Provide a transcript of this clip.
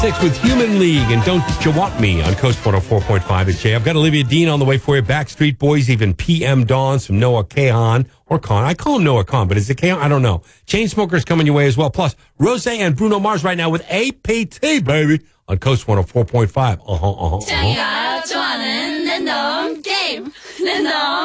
6 with Human League and Don't You Want Me on Coast 104.5 at Jay. I've got Olivia Dean on the way for you. Backstreet Boys, even PM Dawn, some Noah Kahan or Khan. I call him Noah Khan, but is it Kahan? I don't know. Chainsmokers coming your way as well. Plus, Rose and Bruno Mars right now with APT, baby, on Coast 104.5.